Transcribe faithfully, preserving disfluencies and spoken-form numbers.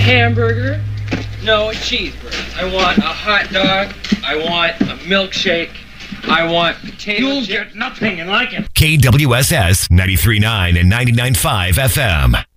hamburger. No, a cheeseburger. I want a hot dog. I want a milkshake. I want potato You'll chips. get nothing and like it. K W S S ninety-three point nine and ninety-nine point five F M.